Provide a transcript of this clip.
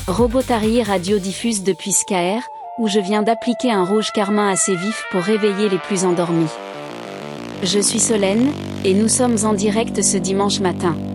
Robotari Radio diffuse depuis Scaer, où je viens d'appliquer un rouge carmin assez vif pour réveiller les plus endormis. Je suis Solène, et nous sommes en direct ce dimanche matin.